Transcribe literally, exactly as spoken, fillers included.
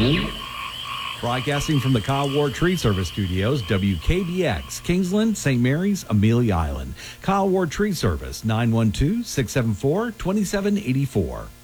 Broadcasting from the Kyle Ward Tree Service Studios, W K B X, Kingsland, Saint Mary's, Amelia Island. Kyle Ward Tree Service, nine one two, six seven four, two seven eight four.